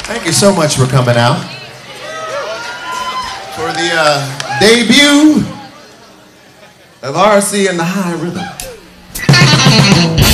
Thank you so much for coming out for the debut of RC and the High Rhythm.